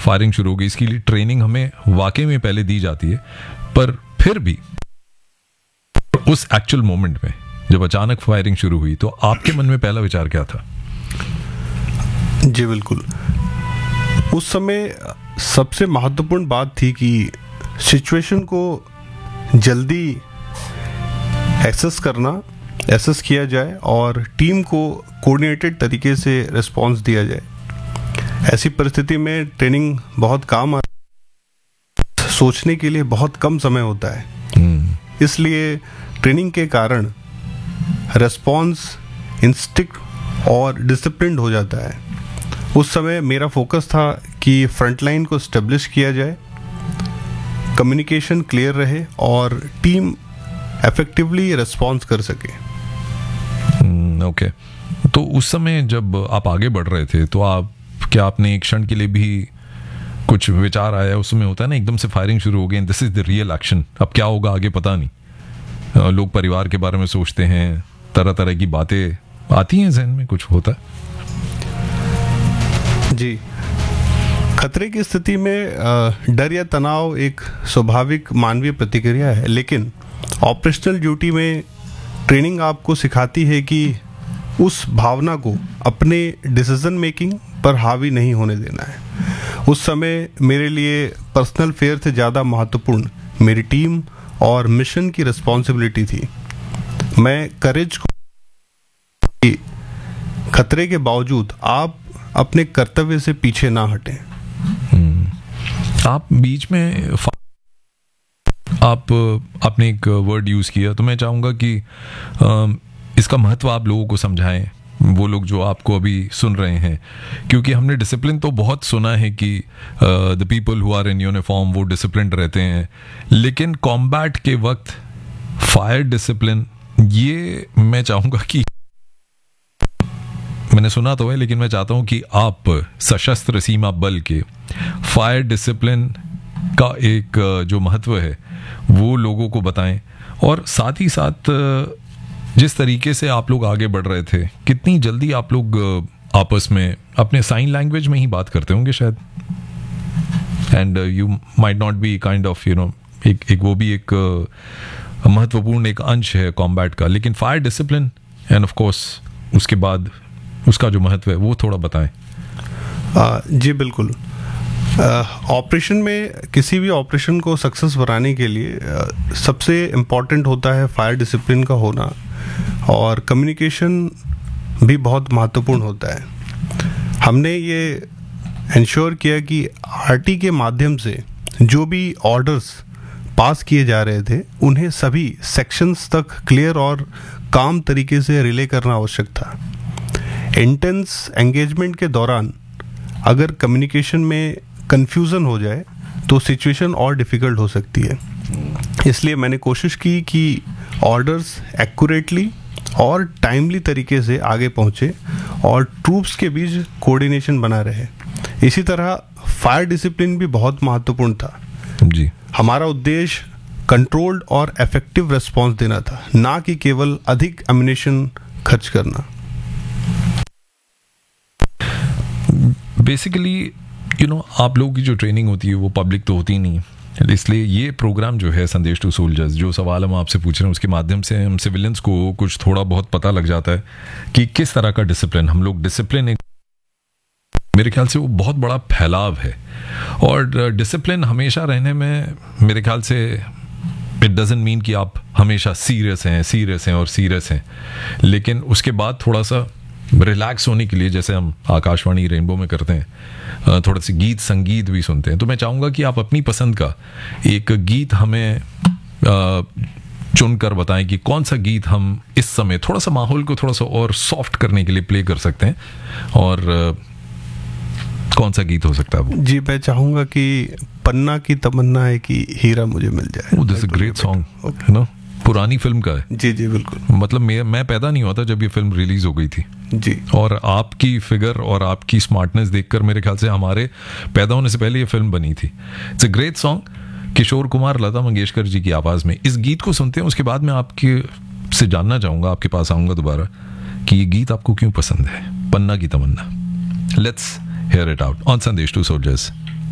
Firing शुरू हो गई, इसके लिए ट्रेनिंग हमें वाकई में पहले दी जाती है, पर फिर भी उस एक्चुअल मोमेंट में जब अचानक फायरिंग शुरू हुई तो आपके मन में पहला विचार क्या था? जी बिल्कुल, उस समय सबसे महत्वपूर्ण बात थी कि सिचुएशन को जल्दी एसेस किया जाए और टीम को कोऑर्डिनेटेड तरीके से रिस्पांस दिया जाए। ऐसी परिस्थिति में ट्रेनिंग बहुत काम आता है, सोचने के लिए बहुत कम समय होता है, इसलिए ट्रेनिंग के कारण रिस्पांस इंस्टिंक्ट और डिसिप्लिन्ड हो जाता है। उस समय मेरा फोकस था कि फ्रंटलाइन को स्टेब्लिश किया जाए, कम्युनिकेशन क्लियर रहे और टीम इफेक्टिवली रिस्पॉन्स कर सके। ओके, तो उस समय जब आप आगे बढ़ रहे थे तो क्या आपने एक क्षण के लिए भी कुछ विचार आया? उसमें होता है ना, एकदम से फायरिंग शुरू हो गई, this is the real action, अब क्या होगा आगे पता नहीं। लोग परिवार के बारे में सोचते हैं, तरह तरह की बातें आती हैं जहन में, कुछ होता है? जी, खतरे की स्थिति में डर या तनाव एक स्वाभाविक मानवीय प्रतिक्रिया है, लेकिन ऑपरेशनल ड्यूटी में ट्रेनिंग आपको सिखाती है कि उस भावना को अपने डिसीजन मेकिंग पर हावी नहीं होने देना है। उस समय मेरे लिए पर्सनल फेयर से ज़्यादा महत्वपूर्ण मेरी टीम और मिशन की रिस्पॉन्सिबिलिटी थी। मैं करेज को खतरे के बावजूद आप अपने कर्तव्य से पीछे ना हटें। आप बीच में आपने एक वर्ड यूज़ किया, तो मैं चाहूँगा कि इसका महत्व आप लोगों को समझाएं, वो लोग जो आपको अभी सुन रहे हैं, क्योंकि हमने डिसिप्लिन तो बहुत सुना है कि the people who are in uniform वो डिसिप्लिन्ड रहते हैं, लेकिन कॉम्बैट के वक्त फायर डिसिप्लिन, ये मैं चाहूँगा कि मैंने सुना तो है, लेकिन मैं चाहता हूं कि आप सशस्त्र सीमा बल के फायर डिसिप्लिन का एक जो महत्व है वो लोगों को बताएं, और साथ ही साथ जिस तरीके से आप लोग आगे बढ़ रहे थे, कितनी जल्दी आप लोग आपस में अपने साइन लैंग्वेज में ही बात करते होंगे शायद, and you might not be kind of एक वो भी एक महत्वपूर्ण एक अंश है कॉम्बैट का, लेकिन fire discipline end of course उसके बाद उसका जो महत्व है वो थोड़ा बताएं। जी बिल्कुल, ऑपरेशन में किसी भी ऑपरेशन को सक्सेस बनाने के लिए सबसे इम्पॉर्टेंट होता है फायर डिसिप्लिन का होना, और कम्युनिकेशन भी बहुत महत्वपूर्ण होता है। हमने ये इंश्योर किया कि आरटी के माध्यम से जो भी ऑर्डर्स पास किए जा रहे थे उन्हें सभी सेक्शंस तक क्लियर और काम तरीके से रिले करना आवश्यक था। इंटेंस एंगेजमेंट के दौरान अगर कम्युनिकेशन में कंफ्यूजन हो जाए तो सिचुएशन और डिफ़िकल्ट हो सकती है, इसलिए मैंने कोशिश की कि ऑर्डर्स एक्यूरेटली और टाइमली तरीके से आगे पहुंचे और ट्रूप्स के बीच कोऑर्डिनेशन बना रहे। इसी तरह फायर डिसिप्लिन भी बहुत महत्वपूर्ण था जी। हमारा उद्देश्य कंट्रोल्ड और इफेक्टिव रिस्पांस देना था, ना कि केवल अधिक एम्युनिशन खर्च करना। बेसिकली आप लोगों की जो ट्रेनिंग होती है वो पब्लिक तो होती नहीं, इसलिए ये प्रोग्राम जो है संदेश टू सोल्जर्स, जो सवाल हम आपसे पूछ रहे हैं उसके माध्यम से हम सिविलियंस को कुछ थोड़ा बहुत पता लग जाता है कि किस तरह का डिसिप्लिन हम लोग, डिसिप्लिन मेरे ख्याल से वो बहुत बड़ा फैलाव है, और डिसिप्लिन हमेशा रहने में मेरे ख्याल से इट डजंट मीन कि आप हमेशा सीरियस हैं, लेकिन उसके बाद थोड़ा सा रिलैक्स होने के लिए, जैसे हम आकाशवाणी रेनबो में करते हैं, थोड़ा सी गीत संगीत भी सुनते हैं, तो मैं चाहूँगा कि आप अपनी पसंद का एक गीत हमें चुनकर बताएं कि कौन सा गीत हम इस समय थोड़ा सा माहौल को थोड़ा सा और सॉफ्ट करने के लिए प्ले कर सकते हैं, और कौन सा गीत हो सकता है वो? जी, मैं चाहूँगा कि पन्ना की तमन्ना है कि हीरा मुझे मिल जाए। This is a great song, है ना, पुरानी फिल्म का है। जी जी बिल्कुल, मतलब मैं पैदा नहीं हुआ था जब ये फिल्म रिलीज हो गई थी जी, और आपकी फिगर और आपकी स्मार्टनेस देखकर मेरे ख्याल से हमारे पैदा होने से पहले ये फिल्म बनी थी। It's a great song, Kishore Kumar, Lata Mangeshkar ji की आवाज़ में। इस गीत को सुनते हैं, उसके बाद मैं आपके से जानना चाहूँगा, आपके पास आऊँगा दोबारा, कि ये गीत आपको क्यों पसंद है, पन्ना की तमन्ना। Let's hear it out on Sandesh to Soldiers.